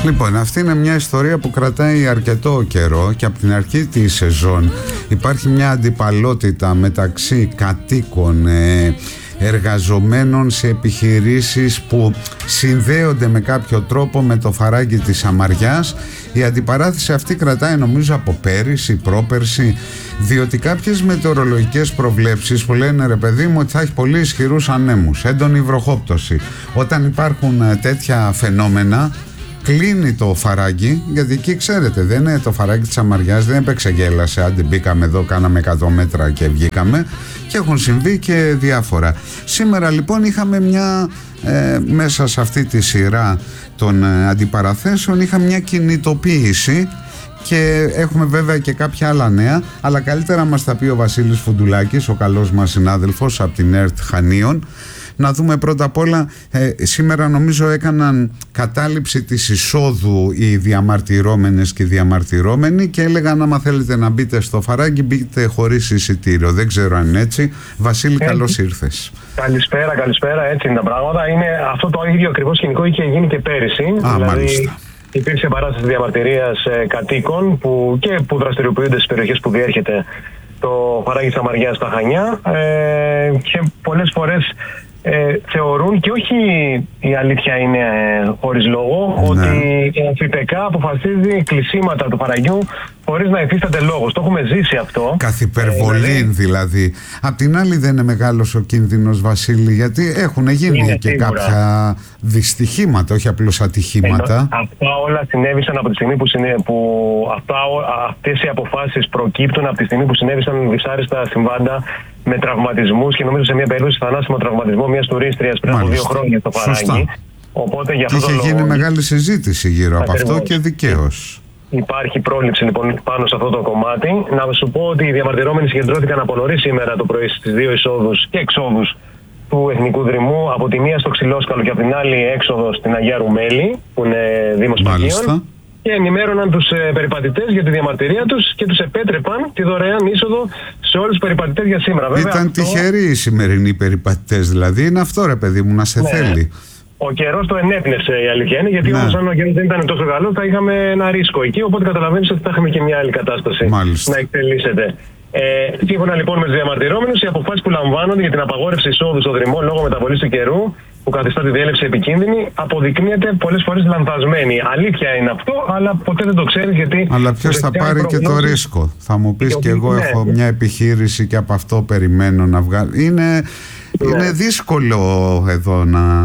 Λοιπόν, αυτή είναι μια ιστορία που κρατάει αρκετό καιρό και από την αρχή της σεζόν υπάρχει μια αντιπαλότητα μεταξύ κατοίκων, εργαζομένων σε επιχειρήσεις που συνδέονται με κάποιο τρόπο με το φαράγγι της Σαμαριάς. Η αντιπαράθεση αυτή κρατάει νομίζω από πέρυσι, πρόπερσι, διότι κάποιες μετεωρολογικές προβλέψεις που λένε ρε παιδί μου ότι θα έχει πολύ ισχυρούς ανέμους, έντονη βροχόπτωση. Όταν υπάρχουν τέτοια φαινόμενα κλείνει το φαράγγι, γιατί εκεί ξέρετε δεν είναι το φαράγγι της Σαμαριάς, δεν έπαιξε γέλασε, άντε μπήκαμε εδώ, κάναμε 100 μέτρα και βγήκαμε, και έχουν συμβεί και διάφορα. Σήμερα λοιπόν είχαμε μια μέσα σε αυτή τη σειρά των αντιπαραθέσεων είχαμε μια κινητοποίηση και έχουμε βέβαια και κάποια άλλα νέα, αλλά καλύτερα μας τα πει ο Βασίλης Φουντουλάκης, ο καλός μας συνάδελφος από την ΕΡΤ Χανίων. Να δούμε πρώτα απ' όλα, σήμερα νομίζω έκαναν κατάληψη της εισόδου οι διαμαρτυρόμενες και οι διαμαρτυρόμενοι και έλεγαν άμα θέλετε να μπείτε στο φαράγγι μπείτε χωρίς εισιτήριο. Δεν ξέρω αν είναι έτσι. Βασίλη, καλώς ήρθες. Καλησπέρα, έτσι είναι τα πράγματα. Είναι αυτό το ίδιο ακριβώς σκηνικό είχε γίνει και πέρυσι. Μάλιστα. Υπήρξε παράσταση διαμαρτυρίας κατοίκων που δραστηριοποιούνται στις περιοχές που διέρχεται το φαράγγι της Σαμαριάς στα Χανιά και πολλές φορές θεωρούν, και όχι η αλήθεια είναι χωρίς λόγο, ότι η ΑΦΠΚ αποφασίζει κλεισίματα του φαραγγιού χωρίς να υφίσταται λόγος. Το έχουμε ζήσει αυτό. Καθ' υπερβολή δηλαδή. Απ' την άλλη δεν είναι μεγάλος ο κίνδυνος, Βασίλη, γιατί έχουν γίνει είναι και σίγουρα κάποια δυστυχήματα, όχι απλώς ατυχήματα. Αυτά όλα συνέβησαν από τη στιγμή αυτές οι αποφάσεις προκύπτουν από τη στιγμή που συνέβησαν δυσάρεστα συμβάντα με τραυματισμούς και νομίζω σε μια περίπτωση θανάσιμο τραυματισμό μιας τουρίστριας πριν από 2 χρόνια στο φαράγγι. Οπότε για αυτό είχε γίνει μεγάλη συζήτηση γύρω από αυτό και δικαίως. Υπάρχει πρόληψη λοιπόν πάνω σε αυτό το κομμάτι. Να σου πω ότι οι διαμαρτυρόμενοι συγκεντρώθηκαν από νωρίς σήμερα το πρωί στις 2 εισόδους και εξόδους του Εθνικού Δρυμού, από τη μία στο Ξυλόσκαλο και από την άλλη έξοδο στην Αγία Ρουμέλη, που είναι Δήμος Παγίων, και ενημέρωναν τους περιπατητές για τη διαμαρτυρία τους και τους επέτρεπαν τη δωρεάν είσοδο σε όλους τους περιπατητές για σήμερα. Βέβαια, ήταν τυχεροί οι σημερινοί περιπατητές, δηλαδή είναι αυτό ρε παιδί μου, να σε θέλει. Ο καιρός το ενέπνευσε, η αλήθεια είναι, γιατί όμως αν ο καιρός δεν ήταν τόσο καλό θα είχαμε ένα ρίσκο εκεί, οπότε καταλαβαίνεις ότι θα είχαμε και μια άλλη κατάσταση να εκτελήσεται. Σύμφωνα λοιπόν με τους διαμαρτυρόμενους, οι αποφάσεις που λαμβάνονται για την απαγόρευση εισόδου στο Δρυμό λόγω μεταβολής του καιρού, που καθιστά τη διέλευση επικίνδυνη, αποδεικνύεται πολλές φορές λανθασμένη. Αλήθεια είναι αυτό, αλλά ποτέ δεν το ξέρεις γιατί. Αλλά ποιος θα πάρει και το ρίσκο. Θα μου πεις και εγώ έχω μια επιχείρηση και από αυτό περιμένω να βγάλω. Είναι δύσκολο εδώ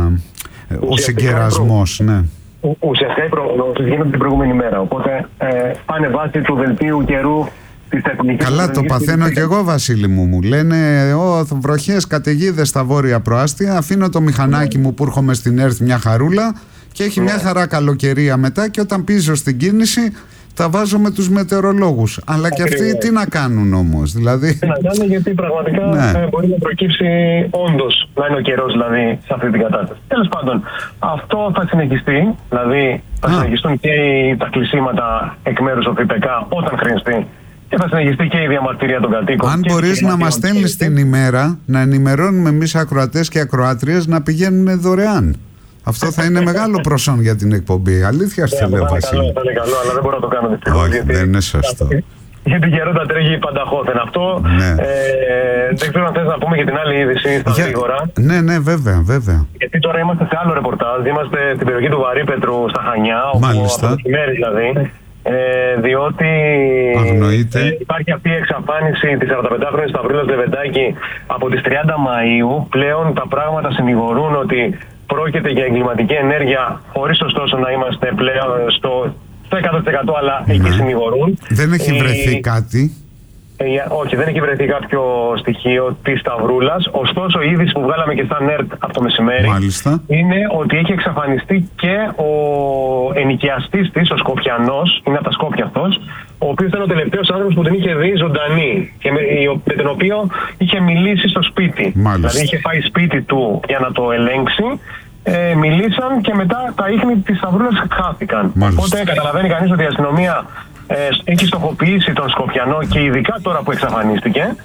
ο συγκερασμός, Ουσιαστικά οι προγνώσεις γίνονται την προηγούμενη μέρα. Οπότε πάνε βάσει του δελτίου καιρού. Καλά, το παθαίνω κι εγώ, Βασίλη μου. Μου λένε βροχές, καταιγίδες στα βόρεια προάστια. Αφήνω το μηχανάκι μου που έρχομαι στην ΕΡΤ μια χαρούλα και έχει μια χαρά καλοκαιρία μετά. Και όταν πίζω στην κίνηση, τα βάζω με τους μετεωρολόγους. Αλλά και αυτοί τι να κάνουν όμως, δηλαδή. Τι να κάνουν, γιατί πραγματικά μπορεί να προκύψει όντως να είναι ο καιρός δηλαδή σε αυτή την κατάσταση. Τέλος πάντων, αυτό θα συνεχιστεί. Δηλαδή θα συνεχιστούν και τα κλεισίματα εκ μέρους ΑΦΠΚ όταν χρειαστεί. Και θα συνεχιστεί και η διαμαρτυρία των κατοίκων. Αν μπορείς να μας στέλνεις την ημέρα, να ενημερώνουμε εμείς ακροατές και ακροάτριες να πηγαίνουν δωρεάν. Αυτό θα είναι μεγάλο προσόν για την εκπομπή. Αλήθεια σου λέω, Βασίλη. Θα είναι καλό, αλλά δεν μπορώ να το κάνω δυστυχώς. Όχι, δεν είναι σωστό. Γιατί καιρό τα τρέχει πανταχώθεν αυτό. Δεν ξέρω αν θες να πούμε για την άλλη είδηση στα γρήγορα. Ναι, βέβαια. Γιατί τώρα είμαστε σε άλλο ρεπορτάζ. Είμαστε στην περιοχή του Βαρύπετρου στα Χανιά. Μάλιστα. Από μέρη δηλαδή. Διότι υπάρχει αυτή η εξαφάνιση της 45χρονης Σταυρίλας Λεβεντάκη από τις 30 Μαΐου. Πλέον τα πράγματα συνηγορούν ότι πρόκειται για εγκληματική ενέργεια, χωρίς ωστόσο να είμαστε πλέον στο 100%, αλλά εκεί συνηγορούν. Δεν έχει βρεθεί κάτι. Όχι, δεν έχει βρεθεί κάποιο στοιχείο της Σταυρούλας. Ωστόσο, η είδηση που βγάλαμε και στα ΕΡΤ από το μεσημέρι είναι ότι έχει εξαφανιστεί και ο ενοικιαστής της, ο Σκοπιανός, είναι από τα Σκόπια αυτός, ο οποίος ήταν ο τελευταίος άνθρωπος που την είχε δει ζωντανή και με τον οποίο είχε μιλήσει στο σπίτι. Δηλαδή είχε πάει σπίτι του για να το ελέγξει. Μιλήσαν και μετά τα ίχνη της Σταυρούλας χάθηκαν. Οπότε καταλαβαίνει κανείς ότι η αστυνομία έχει στοχοποιήσει τον Σκοπιανό και ειδικά τώρα που εξαφανίστηκε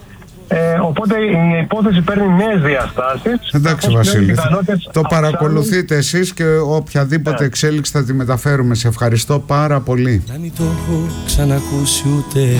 Οπότε η υπόθεση παίρνει νέες διαστάσεις. Εντάξει, Βασίλη, το παρακολουθείτε εσείς και οποιαδήποτε εξέλιξη θα τη μεταφέρουμε. Σε ευχαριστώ πάρα πολύ. Να μην το έχω ξανακούσει ούτε